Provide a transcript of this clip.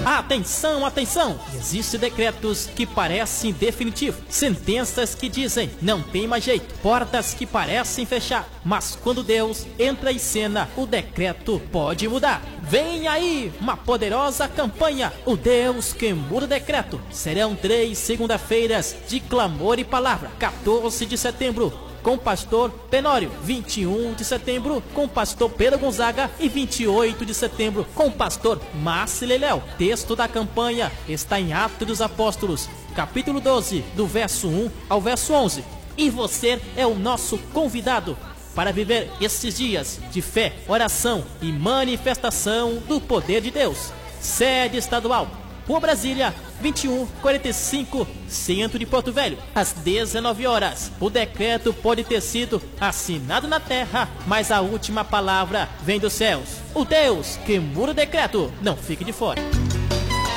Atenção, atenção! Existem decretos que parecem definitivos, sentenças que dizem não tem mais jeito, portas que parecem fechar, mas quando Deus entra em cena, o decreto pode mudar. Vem aí uma poderosa campanha, o Deus que muda o decreto. Serão 3 segunda-feiras de clamor e palavra. 14 de setembro com o pastor Penório, 21 de setembro com o pastor Pedro Gonzaga e 28 de setembro com o pastor Márcio Leléu. Texto da campanha está em Atos dos Apóstolos, capítulo 12, do verso 1 ao verso 11. E você é o nosso convidado para viver esses dias de fé, oração e manifestação do poder de Deus. Sede estadual, Rua Brasília, 2145, centro de Porto Velho, às 19 horas. O decreto pode ter sido assinado na terra, mas a última palavra vem dos céus. O Deus que muda o decreto, não fique de fora.